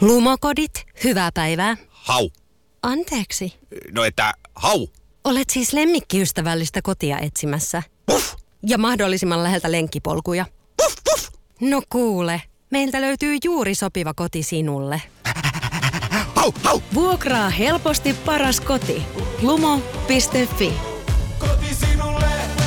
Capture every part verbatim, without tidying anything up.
Lumokodit, hyvää päivää. Hau. Anteeksi. No että hau. Olet siis lemmikkiystävällistä kotia etsimässä. Puff. Ja mahdollisimman läheltä lenkkipolkuja. Puff, puff. No kuule, meiltä löytyy juuri sopiva koti sinulle. Hau, hau. Vuokraa helposti paras koti. lumo piste fi. Koti sinulle.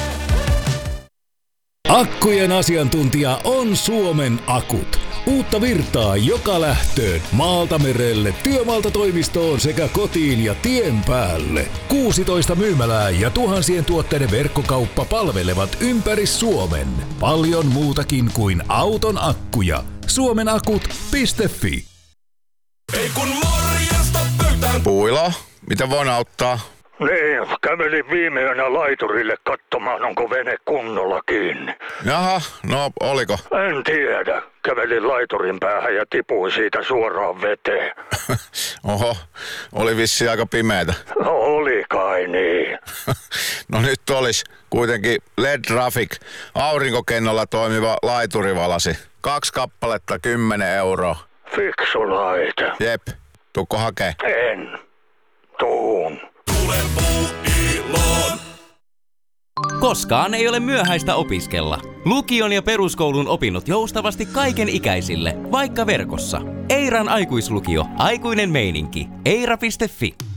Akkujen asiantuntija on Suomen Akut. Uutta virtaa joka lähtöön, maalta merelle, työmaalta toimistoon sekä kotiin ja tien päälle. kuusitoista myymälää ja tuhansien tuotteiden verkkokauppa palvelevat ympäri Suomen. Paljon muutakin kuin auton akkuja. suomenakut piste fi. Ei kun morjesta pöytään. Puilo, mitä voin auttaa? Niin, kävelin viime yönä laiturille katsomaan, onko vene kunnolla kiinni. Jaha, no oliko? En tiedä. Kävelin laiturin päähän ja tipuin siitä suoraan veteen. Oho, oli vissi aika pimeätä. No oli kai niin. No nyt olisi kuitenkin L E D-Traffic, aurinkokennolla toimiva laiturivalasi. Kaksi kappaletta, kymmenen euroa. Fiksu laite. Jep, tuukko hakee? En. Tuun. Tule Puuiloon. Koskaan ei ole myöhäistä opiskella. Lukion ja peruskoulun opinnot joustavasti kaiken ikäisille, vaikka verkossa. Eiran aikuislukio, aikuinen meininki. eira piste fi.